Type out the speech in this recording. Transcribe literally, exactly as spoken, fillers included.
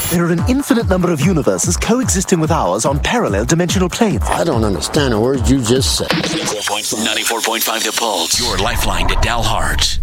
There are an infinite number of universes coexisting with ours on parallel dimensional planes. I don't understand a word you just said. ninety-four point five The Pulse. Your lifeline to Dalhart.